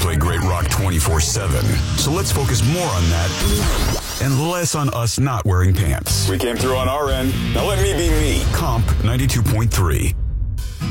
play great rock 24/7. So let's focus more on that and less on us not wearing pants. We came through on our end. Now let me be me. Comp 92.3.